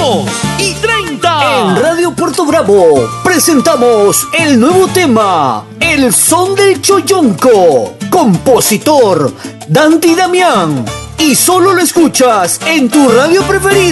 2:30. En Radio Puerto Bravo presentamos el nuevo tema, El Son del Choyonco. Compositor, Dandy Damián. Y solo lo escuchas en tu radio preferida.